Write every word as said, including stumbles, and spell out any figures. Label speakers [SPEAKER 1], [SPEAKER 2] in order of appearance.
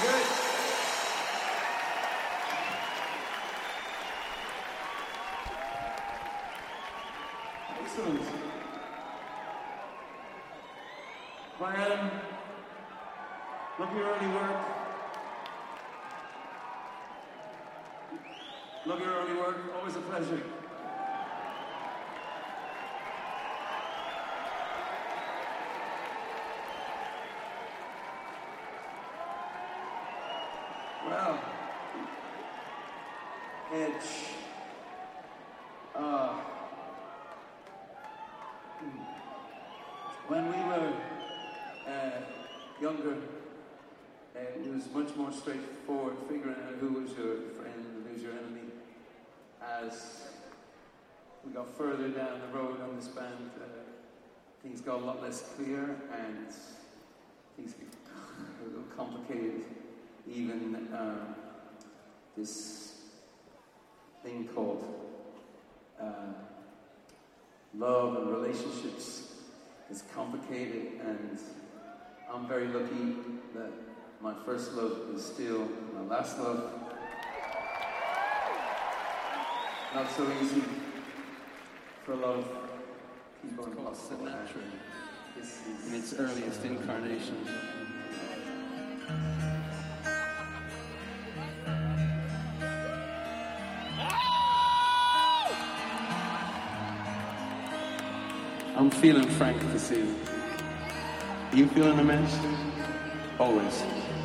[SPEAKER 1] good. Excellent. Brian, love your early work. Love your early work. Always a pleasure. Well, Edge. Uh, when we were uh, younger, uh, it was much more straightforward figuring out who was your friend and who's your enemy. As we got further down the road on this band, uh, things got a lot less clear and things get a little complicated. Even uh, this thing called uh, love and relationships is complicated, and I'm very lucky that my first love is still my last love. Not so easy for a lot of people in hospital.
[SPEAKER 2] In its earliest incarnation. I'm feeling Frank this evening. You feeling the mess? Always.